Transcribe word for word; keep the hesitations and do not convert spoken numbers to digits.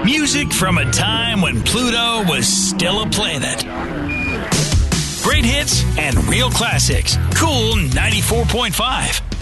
Music from a time when Pluto was still a planet. Great hits and real classics. Cool ninety-four point five.